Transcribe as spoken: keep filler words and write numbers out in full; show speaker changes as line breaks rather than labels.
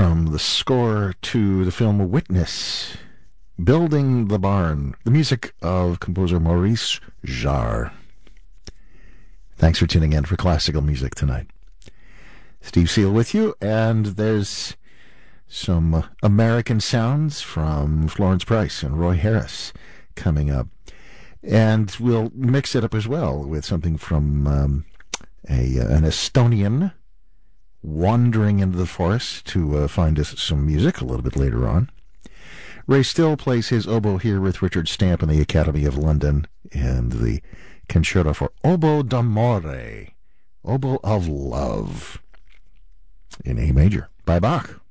from the score to the film Witness, Building the Barn, the music of composer Maurice Jarre. Thanks for tuning in for classical music tonight. Steve Seal with you, and there's some American sounds from Florence Price and Roy Harris coming up. And we'll mix it up as well with something from um, a uh, an Estonian wandering into the forest to uh, find us some music a little bit later on. Ray Still plays his oboe here with Richard Stamp in the Academy of London and the Concerto for Oboe d'Amore, Oboe of Love, in A major by Bach.